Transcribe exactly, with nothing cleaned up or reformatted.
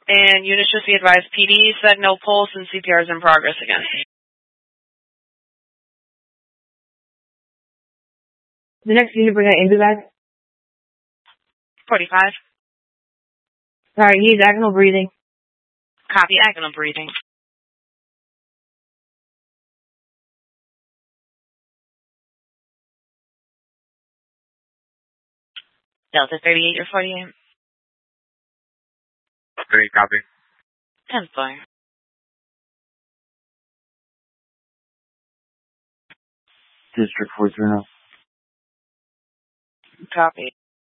And units should be advised, P D said no pulse and C P R is in progress again. The next unit bring an ambulance. forty-five. Alright, he needs agonal breathing. Copy, agonal breathing. Delta thirty-eight or forty-eight. Three, copy. ten four. District four zero. Copy.